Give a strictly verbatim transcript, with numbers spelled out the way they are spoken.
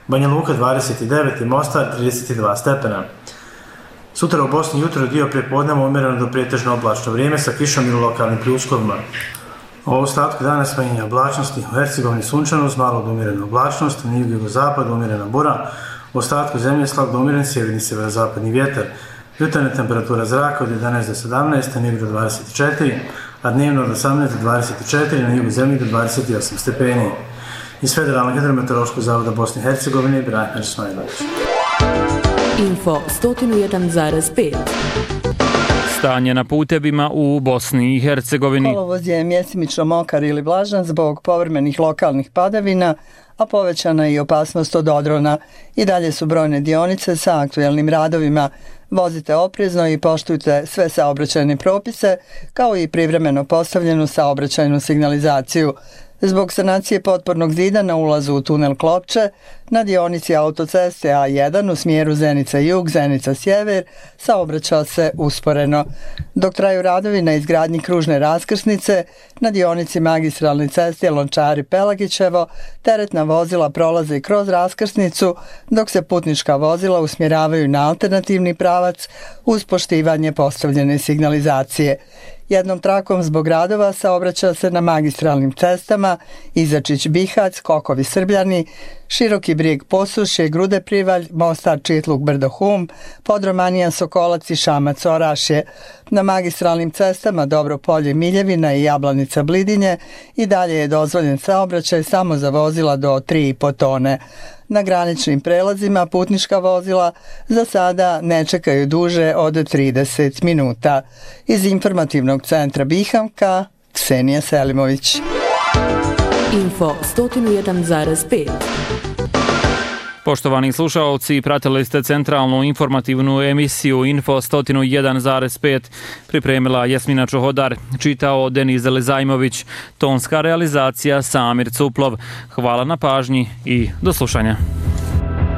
Banja Luka dvadeset devet i Mostar trideset dva stepena. Sutra u Bosni jutro dio prijepodneva umjereno do pretežno oblačno vrijeme sa kišom ili lokalnim pljuskovima. U ostatku dana smanjenje oblačnosti, u Hercegovini sunčano uz malo do umjerene oblačnosti, na jugu i jugozapadu umjerena bura, u ostatku zemlje slab do umjeren sjeverni sjeverozapadni vjetar. Jutarnja temperatura zraka od jedanaest do sedamnaest, na jugu do dvadeset četiri, a dnevno od osamnaest do dvadeset četiri, na jugu zemlje do dvadeset osam stepeni. Iz Federalnog hidrometeorološkog zavoda Bosne i Hercegovine, Branimir Smajlović. Info sto jedan zarez pet. Stanje na putevima u Bosni i Hercegovini. Kolovoz je mjesimično mokar ili vlažan zbog povremenih lokalnih padavina, a povećana je i opasnost od odrona. I dalje su brojne dionice sa aktuelnim radovima. Vozite oprezno i poštujte sve saobraćajne propise, kao i privremeno postavljenu saobraćajnu signalizaciju. Zbog sanacije potpornog zida na ulazu u tunel Klopče, na dionici autoceste A jedan u smjeru Zenica-Jug, Zenica-Sjever, saobraća se usporeno. Dok traju radovi na izgradnji kružne raskrsnice, na dionici magistralne ceste Lončari-Pelagićevo, teretna vozila prolaze kroz raskrsnicu, dok se putnička vozila usmjeravaju na alternativni pravac uz poštivanje postavljene signalizacije. Jednom trakom zbog radova saobraća se na magistralnim cestama Izačić-Bihać, Kokovi-Srbljani, Široki Brijeg Posušje, Grude-Privalj, Mostar-Čitluk-Brdo-Hum, Podromanija-Sokolac i Šamac-Orašje. Na magistralnim cestama Dobropolje-Miljevina i Jablanica-Blidinje i dalje je dozvoljen saobraćaj samo za vozila do tri i po tone. Na graničnim prelazima putnička vozila za sada ne čekaju duže od trideset minuta. Iz informativnog centra Bihamka, Ksenija Selimović. Info sto jedan zarez pet. Poštovani slušaoci, pratili ste centralnu informativnu emisiju Info sto jedan zarez pet. Pripremila Jasmina Čohodar, čitao Deniz Zelezajmović, tonska realizacija Samir Cuplov. Hvala na pažnji i do slušanja.